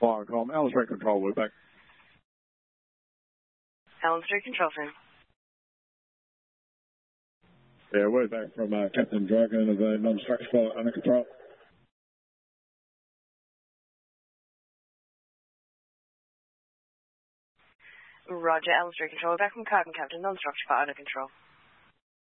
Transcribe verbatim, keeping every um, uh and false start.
Viacom, Allen Street Control, we're back. Allen Street Control, Finn. Yeah, we're back from uh, Captain Dragon of the non-structure pilot under control. Roger, Allen Street Control, back from Carbon Captain, non-structure pilot under control.